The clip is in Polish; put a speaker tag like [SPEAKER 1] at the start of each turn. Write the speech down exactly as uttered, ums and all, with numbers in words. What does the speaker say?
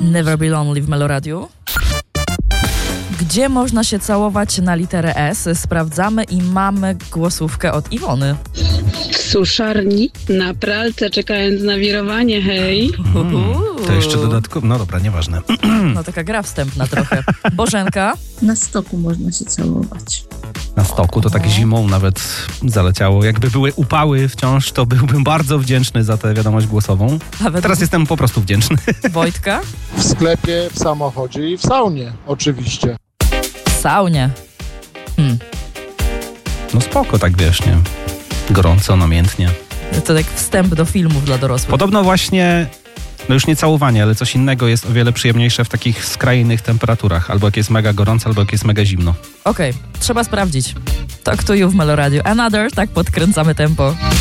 [SPEAKER 1] Never Be Lonely w Meloradiu. Gdzie można się całować na literę S? Sprawdzamy i mamy głosówkę od Iwony.
[SPEAKER 2] W suszarni, na pralce, czekając na wirowanie, hej.
[SPEAKER 3] Hmm, to jeszcze dodatkowo, no dobra, nieważne.
[SPEAKER 1] No taka gra wstępna trochę. Bożenka?
[SPEAKER 4] Na stoku można się całować.
[SPEAKER 3] Na stoku to tak zimą nawet zaleciało. Jakby były upały wciąż, to byłbym bardzo wdzięczny za tę wiadomość głosową. Teraz jestem po prostu wdzięczny.
[SPEAKER 1] Wojtka?
[SPEAKER 5] W sklepie, w samochodzie i w saunie, oczywiście.
[SPEAKER 1] W saunie. Hmm.
[SPEAKER 3] No spoko, tak wiesz, nie? Gorąco, namiętnie.
[SPEAKER 1] To tak wstęp do filmów dla dorosłych.
[SPEAKER 3] Podobno właśnie, no już nie całowanie, ale coś innego jest o wiele przyjemniejsze w takich skrajnych temperaturach. Albo jak jest mega gorąco, albo jak jest mega zimno.
[SPEAKER 1] Okej, okay, trzeba sprawdzić. Talk to You w Meloradiu. Another, tak podkręcamy tempo.